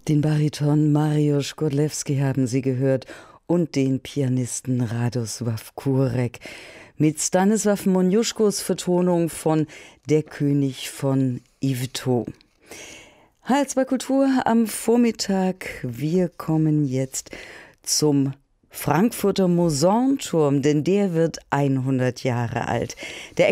Den Bariton Mariusz Godlewski haben Sie gehört und den Pianisten Radosław Kurek mit Stanisław Moniuszkos Vertonung von Der König von Yvetot. HR2 Kultur am Vormittag. Wir kommen jetzt zum Frankfurter Mousonturm, denn der wird 100 Jahre alt. Der